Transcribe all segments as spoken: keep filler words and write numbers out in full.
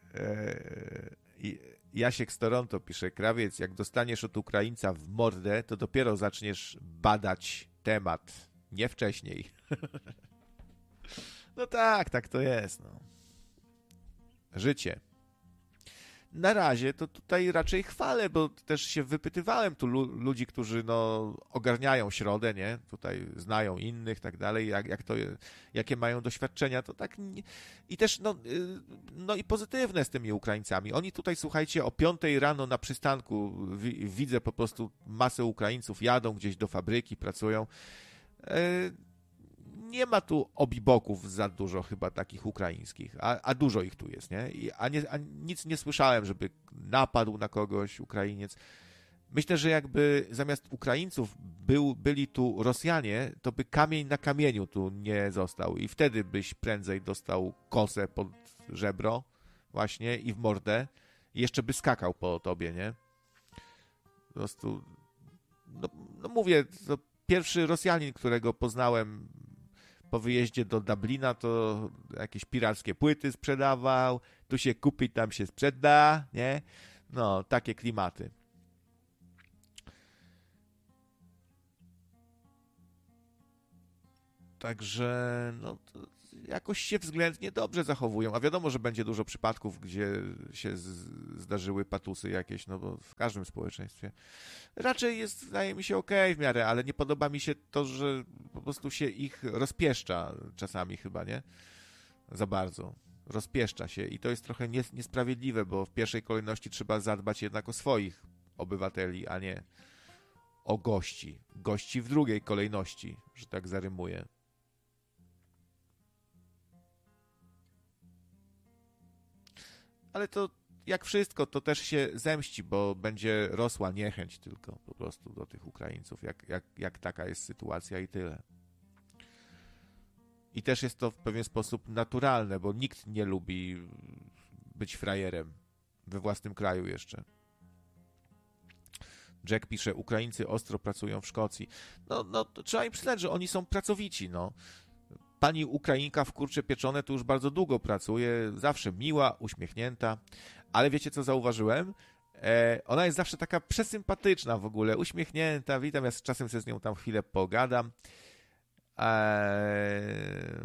I Jasiek z Toronto pisze, Krawiec, jak dostaniesz od Ukraińca w mordę, to dopiero zaczniesz badać temat, nie wcześniej. No tak, tak to jest. No. Życie. Na razie to tutaj raczej chwalę, bo też się wypytywałem tu lu- ludzi, którzy no, ogarniają środę, nie? Tutaj znają innych, tak dalej, jak, jak to, jakie mają doświadczenia, to tak nie... i też no, no i pozytywne z tymi Ukraińcami. Oni tutaj, słuchajcie, o piątej rano na przystanku wi- widzę po prostu masę Ukraińców, jadą gdzieś do fabryki, pracują. E- Nie ma tu obiboków za dużo chyba takich ukraińskich, a, a dużo ich tu jest, nie? I, a, nie? a nic nie słyszałem, żeby napadł na kogoś Ukrainiec. Myślę, że jakby zamiast Ukraińców był, byli tu Rosjanie, to by kamień na kamieniu tu nie został i wtedy byś prędzej dostał kosę pod żebro właśnie i w mordę i jeszcze by skakał po tobie, nie? Po prostu, no, no mówię, to pierwszy Rosjanin, którego poznałem po wyjeździe do Dublina, to jakieś pirackie płyty sprzedawał, tu się kupi, tam się sprzeda, nie? No, takie klimaty. Także, no, to jakoś się względnie dobrze zachowują, a wiadomo, że będzie dużo przypadków, gdzie się z- zdarzyły patusy jakieś, no bo w każdym społeczeństwie. Raczej jest, wydaje mi się, okej w miarę, ale nie podoba mi się to, że po prostu się ich rozpieszcza czasami chyba, nie? Za bardzo. Rozpieszcza się i to jest trochę nies- niesprawiedliwe, bo w pierwszej kolejności trzeba zadbać jednak o swoich obywateli, a nie o gości. Gości w drugiej kolejności, że tak zarymuję. Ale to jak wszystko, to też się zemści, bo będzie rosła niechęć tylko po prostu do tych Ukraińców, jak, jak, jak taka jest sytuacja i tyle. I też jest to w pewien sposób naturalne, bo nikt nie lubi być frajerem we własnym kraju jeszcze. Jack pisze, Ukraińcy ostro pracują w Szkocji. No, no to trzeba im przyznać, że oni są pracowici, no. Pani Ukrainka w kurcze pieczone to już bardzo długo pracuje, zawsze miła, uśmiechnięta, ale wiecie co zauważyłem? E, ona jest zawsze taka przesympatyczna w ogóle, uśmiechnięta, witam, ja z czasem sobie z nią tam chwilę pogadam, e,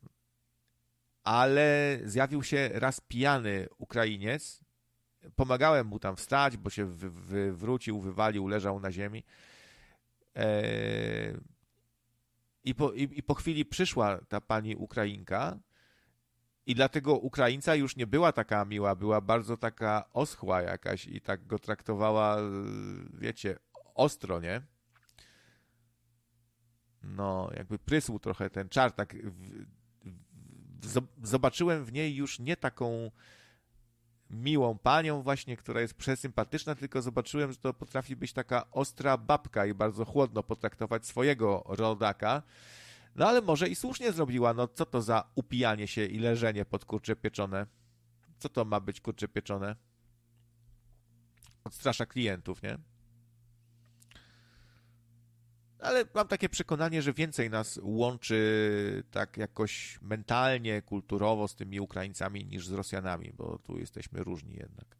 ale zjawił się raz pijany Ukrainiec, pomagałem mu tam wstać, bo się wy, wywrócił, wywalił, leżał na ziemi. E, i, po, i, I po chwili przyszła ta pani Ukrainka i dla tego Ukraińca już nie była taka miła, była bardzo taka oschła jakaś i tak go traktowała, wiecie, ostro, nie? No, jakby prysł trochę ten czar, tak w, w, zobaczyłem w niej już nie taką miłą panią właśnie, która jest przesympatyczna, tylko zobaczyłem, że to potrafi być taka ostra babka i bardzo chłodno potraktować swojego rodaka. No ale może i słusznie zrobiła, no co to za upijanie się i leżenie pod kurcze pieczone? Co to ma być kurcze pieczone? Odstrasza klientów, nie? Ale mam takie przekonanie, że więcej nas łączy tak jakoś mentalnie, kulturowo z tymi Ukraińcami niż z Rosjanami, bo tu jesteśmy różni jednak.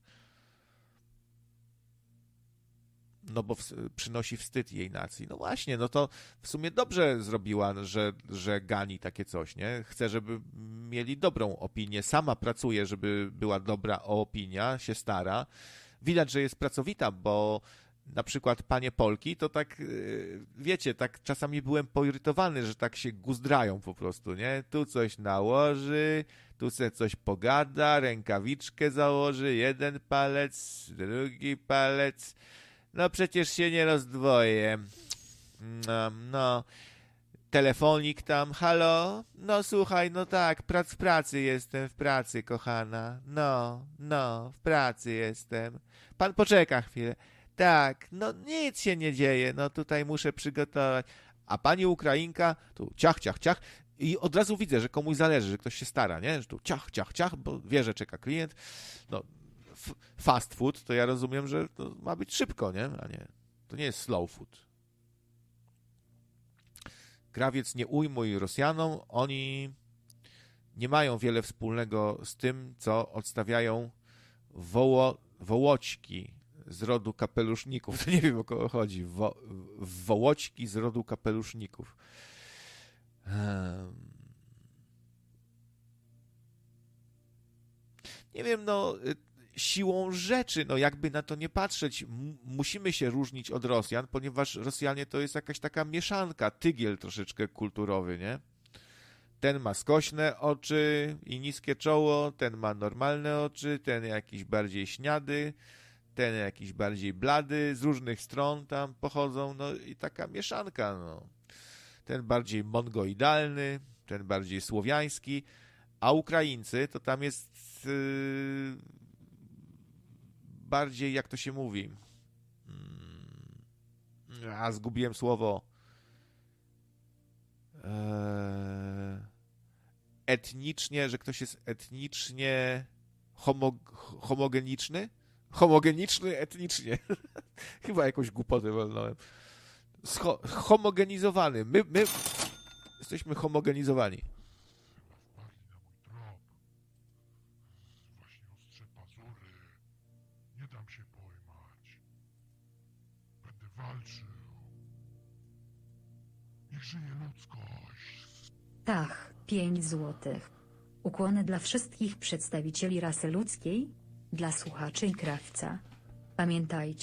No bo w, przynosi wstyd jej nacji. No właśnie, no to w sumie dobrze zrobiła, że, że gani takie coś, nie? Chce, żeby mieli dobrą opinię. Sama pracuje, żeby była dobra opinia, się stara. Widać, że jest pracowita, bo na przykład panie Polki, to tak, wiecie, tak czasami byłem poirytowany, że tak się guzdrają po prostu, nie? Tu coś nałoży, tu se coś pogada, rękawiczkę założy, jeden palec, drugi palec. No przecież się nie rozdwoję. No, no. Telefonik tam, halo? No słuchaj, no tak, prac w pracy jestem, w pracy, kochana. No, no, w pracy jestem. Pan poczeka chwilę. Tak, no nic się nie dzieje, no tutaj muszę przygotować. A pani Ukrainka, tu ciach, ciach, ciach i od razu widzę, że komuś zależy, że ktoś się stara, nie? Że tu ciach, ciach, ciach, bo wie, że czeka klient. No, f- fast food, to ja rozumiem, że to ma być szybko, nie? A nie, to nie jest slow food. Krawiec, nie ujmuj Rosjanom, oni nie mają wiele wspólnego z tym, co odstawiają woło, wołoćki z rodu kapeluszników. To nie wiem, o kogo chodzi. Wo, wołoćki z rodu kapeluszników. Hmm. Nie wiem, no, siłą rzeczy, no jakby na to nie patrzeć, m- musimy się różnić od Rosjan, ponieważ Rosjanie to jest jakaś taka mieszanka, tygiel troszeczkę kulturowy, nie? Ten ma skośne oczy i niskie czoło, ten ma normalne oczy, ten jakiś bardziej śniady, ten jakiś bardziej blady, z różnych stron tam pochodzą, no i taka mieszanka, no. Ten bardziej mongoidalny, ten bardziej słowiański, a Ukraińcy to tam jest yy, bardziej, jak to się mówi, yy, a zgubiłem słowo, yy, etnicznie, że ktoś jest etnicznie homo, homogeniczny? Homogeniczny etnicznie. Chyba jakąś głupotę walnąłem. Scho- homogenizowany. My, my jesteśmy homogenizowani. Chyba wpadli na mój trop. Właśnie ostrze pazury. Nie dam się pojmać. Będę walczył. Niech żyje ludzkość. Tak, pięć złotych. Ukłony dla wszystkich przedstawicieli rasy ludzkiej, dla słuchaczy i krawca. Pamiętajcie.